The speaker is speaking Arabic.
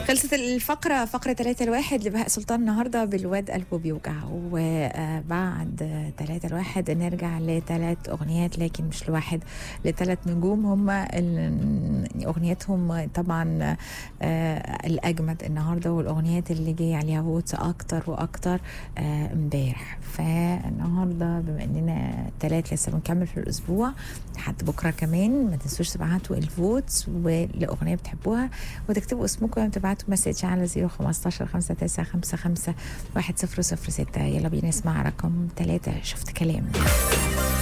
خلصت الفقرة، فقرة 3-1 لبهاء سلطان النهاردة بالواد قلبه بيوجع. وبعد 3-1 نرجع ل3 أغنيات، لكن مش لواحد، ل3 نجوم هم أغنياتهم طبعا الأجمد النهاردة، والأغنيات اللي جاي عليها فوتس أكتر وأكتر امبارح. فالنهاردة بما أننا 3 لسه بنكمل في الأسبوع لحد بكرة كمان، ما تنسوش تبعتوا الفوتس والأغنية بتحبوها وتكتبوا اسمكم وتبعتوا مسج على 015-5955-1006. يلا بينا نسمع رقم 3 شفت كلام.